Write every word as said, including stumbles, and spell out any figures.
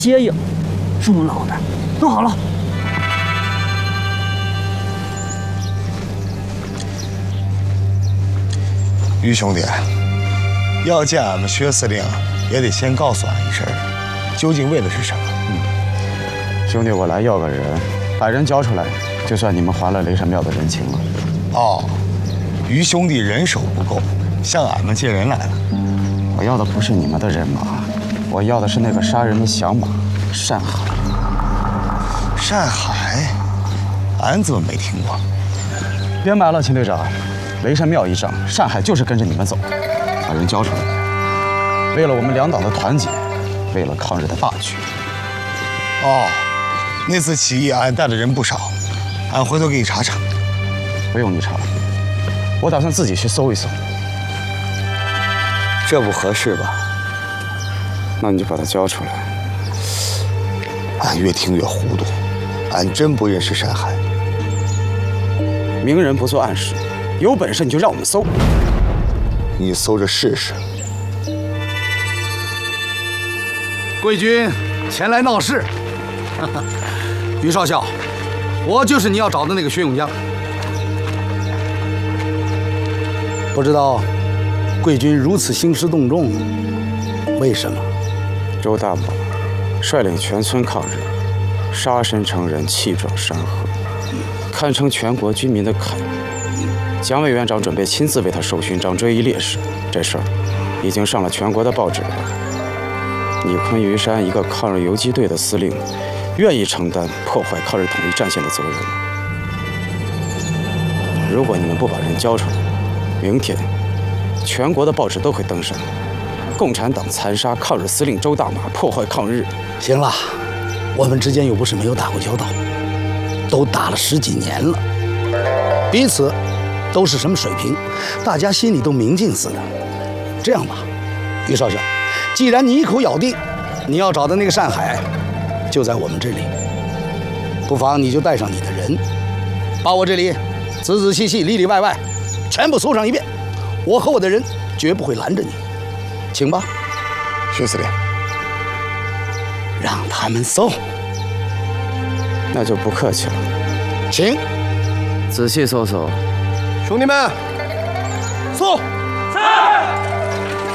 接应，是我们老的。弄好了。 于兄弟，要见俺们薛司令，也得先告诉俺一声，究竟为的是什么？ 嗯，兄弟，我来要个人，把人交出来，就算你们还了雷神庙的人情了。 哦，于兄弟人手不够，向俺们借人来了。 我要的不是你们的人马，我要的是那个杀人的响马单海。 单海，俺怎么没听过？ 别瞒了，秦队长，雷神庙一仗，单海就是跟着你们走，把人交出来。为了我们两党的团结，为了抗日的大局。 哦，那次起义俺带的人不少，俺回头给你查查。 不用你查，我打算自己去搜一搜。 这不合适吧？ 那你就把他交出来。 俺越听越糊涂，俺真不认识单海。 明人不做暗事，有本事你就让我们搜。 你搜着试试。 贵军前来闹事，于少校，我就是你要找的那个薛永江。不知道贵军如此兴师动众，为什么？ 周大宝率领全村抗日，杀身成仁，气壮山河，堪称全国军民的楷模。蒋委员长准备亲自为他授勋章，追忆烈士，这事儿已经上了全国的报纸了。你昆云山一个抗日游击队的司令，愿意承担破坏抗日统一战线的责任吗？如果你们不把人交出来，明天全国的报纸都会登上共产党残杀抗日司令周大马，破坏抗日。 行了，我们之间又不是没有打过交道，都打了十几年了，彼此都是什么水平，大家心里都明镜似的。这样吧，于少校，既然你一口咬定你要找的那个单海就在我们这里，不妨你就带上你的人，把我这里仔仔细细、里里外外全部搜上一遍。我和我的人绝不会拦着你，请吧。 薛司令， 让他们搜。 那就不客气了， 请仔细搜搜。 兄弟们，搜！ 是。